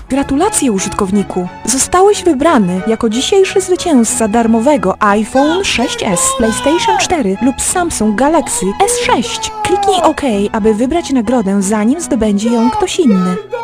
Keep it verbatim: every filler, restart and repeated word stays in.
Gratulacje, użytkowniku! Zostałeś wybrany jako dzisiejszy zwycięzca darmowego iPhone sześć S, PlayStation cztery lub Samsung Galaxy S sześć. Kliknij OK, aby wybrać nagrodę, zanim zdobędzie ją ktoś inny.